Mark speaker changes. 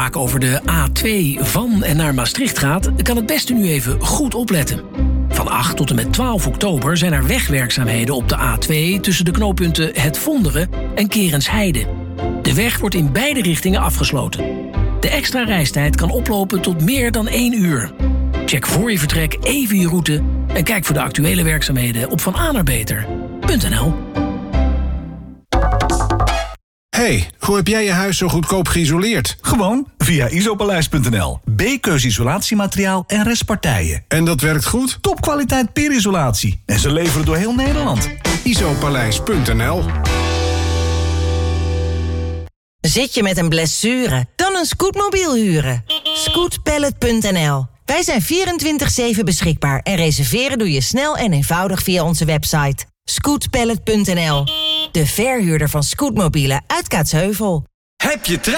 Speaker 1: vaak over de A2 van en naar Maastricht gaat, kan het beste nu even goed opletten. Van 8 tot en met 12 oktober zijn er wegwerkzaamheden op de A2 tussen de knooppunten Het Vonderen en Kerensheide. De weg wordt in beide richtingen afgesloten. De extra reistijd kan oplopen tot meer dan 1 uur. Check voor je vertrek even je route en kijk voor de actuele werkzaamheden op vananabeter.nl.
Speaker 2: Hey, hoe heb jij je huis zo goedkoop geïsoleerd?
Speaker 3: Gewoon via Isopaleis.nl. B-keus isolatiemateriaal en restpartijen.
Speaker 2: En dat werkt goed?
Speaker 3: Topkwaliteit peerisolatie. En ze leveren door heel Nederland.
Speaker 2: Isopaleis.nl.
Speaker 4: Zit je met een blessure? Dan een scootmobiel huren. Scootpallet.nl. Wij zijn 24/7 beschikbaar en reserveren doe je snel en eenvoudig via onze website. Scootpallet.nl. De verhuurder van scootmobielen uit Kaatsheuvel.
Speaker 5: Heb je